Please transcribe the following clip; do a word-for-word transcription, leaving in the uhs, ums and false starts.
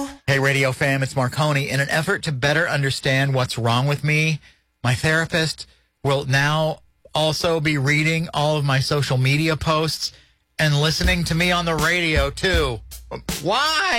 Hey, Radio Fam, it's Marconi. In an effort to better understand what's wrong with me, my therapist will now also be reading all of my social media posts and listening to me on the radio, too. Why?